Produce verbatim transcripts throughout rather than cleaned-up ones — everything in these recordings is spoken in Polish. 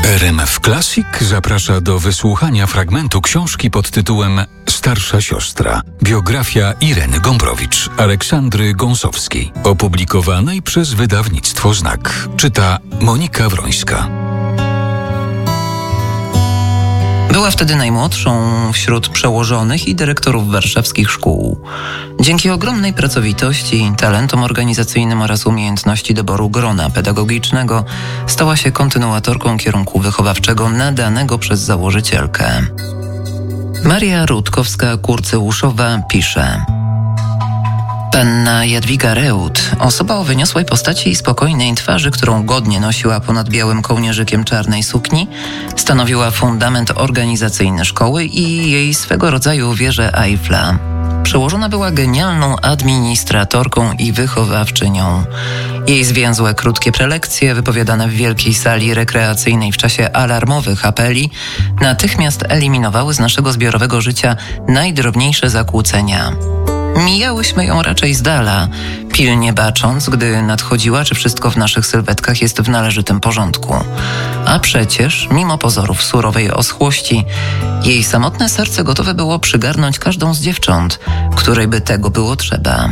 R M F Classic zaprasza do wysłuchania fragmentu książki pod tytułem Starsza siostra. Biografia Ireny Gombrowicz, Aleksandry Gąsowskiej, opublikowanej przez wydawnictwo Znak. Czyta Monika Wrońska. Była wtedy najmłodszą wśród przełożonych i dyrektorów warszawskich szkół. Dzięki ogromnej pracowitości, talentom organizacyjnym oraz umiejętności doboru grona pedagogicznego stała się kontynuatorką kierunku wychowawczego nadanego przez założycielkę. Maria Rutkowska-Kurcełuszowa pisze: Panna Jadwiga Reut, osoba o wyniosłej postaci i spokojnej twarzy, którą godnie nosiła ponad białym kołnierzykiem czarnej sukni, stanowiła fundament organizacyjny szkoły i jej swego rodzaju wieżę Eiffla. Przełożona była genialną administratorką i wychowawczynią. Jej zwięzłe, krótkie prelekcje, wypowiadane w wielkiej sali rekreacyjnej w czasie alarmowych apeli, natychmiast eliminowały z naszego zbiorowego życia najdrobniejsze zakłócenia. Mijałyśmy ją raczej z dala, pilnie bacząc, gdy nadchodziła, czy wszystko w naszych sylwetkach jest w należytym porządku. A przecież, mimo pozorów surowej oschłości, jej samotne serce gotowe było przygarnąć każdą z dziewcząt, której by tego było trzeba.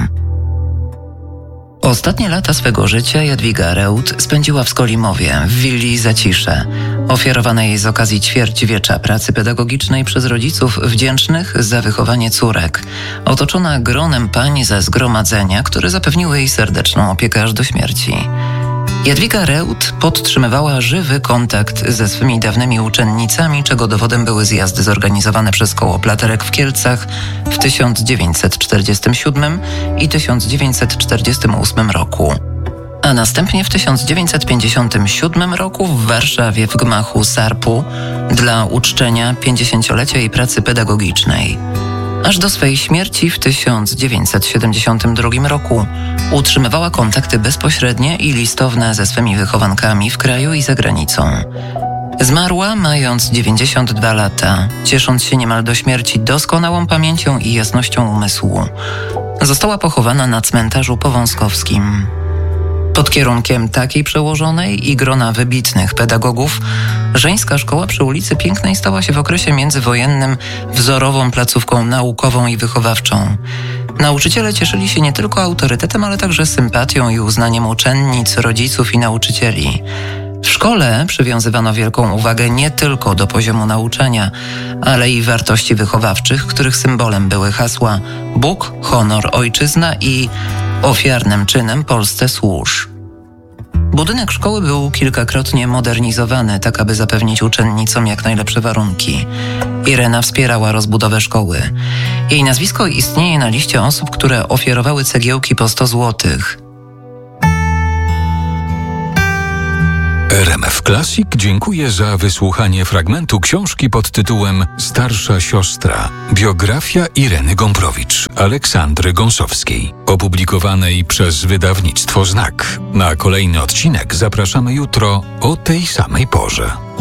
Ostatnie lata swego życia Jadwiga Reut spędziła w Skolimowie, w willi Zacisze, ofiarowanej jej z okazji ćwierćwiecza pracy pedagogicznej przez rodziców wdzięcznych za wychowanie córek, otoczona gronem pań ze zgromadzenia, które zapewniły jej serdeczną opiekę aż do śmierci. Jadwiga Reut podtrzymywała żywy kontakt ze swymi dawnymi uczennicami, czego dowodem były zjazdy zorganizowane przez Koło Platerek w Kielcach w tysiąc dziewięćset czterdziestym siódmym i tysiąc dziewięćset czterdziestym ósmym roku. A następnie w tysiąc dziewięćset pięćdziesiątym siódmym roku w Warszawie w gmachu SARP-u dla uczczenia pięćdziesięciolecia jej pracy pedagogicznej. Aż do swej śmierci w tysiąc dziewięćset siedemdziesiątym drugim roku utrzymywała kontakty bezpośrednie i listowne ze swymi wychowankami w kraju i za granicą. Zmarła mając dziewięćdziesiąt dwa lata, ciesząc się niemal do śmierci doskonałą pamięcią i jasnością umysłu. Została pochowana na cmentarzu powązkowskim. Pod kierunkiem takiej przełożonej i grona wybitnych pedagogów żeńska szkoła przy ulicy Pięknej stała się w okresie międzywojennym wzorową placówką naukową i wychowawczą. Nauczyciele cieszyli się nie tylko autorytetem, ale także sympatią i uznaniem uczennic, rodziców i nauczycieli. W szkole przywiązywano wielką uwagę nie tylko do poziomu nauczania, ale i wartości wychowawczych, których symbolem były hasła Bóg, honor, ojczyzna i ofiarnym czynem Polsce służ. Budynek szkoły był kilkakrotnie modernizowany, tak aby zapewnić uczennicom jak najlepsze warunki. Irena wspierała rozbudowę szkoły. Jej nazwisko istnieje na liście osób, które ofiarowały cegiełki po sto złotych. R M F Classic dziękuję za wysłuchanie fragmentu książki pod tytułem Starsza siostra. Biografia Ireny Gombrowicz, Aleksandry Gąsowskiej, opublikowanej przez wydawnictwo Znak. Na kolejny odcinek zapraszamy jutro o tej samej porze.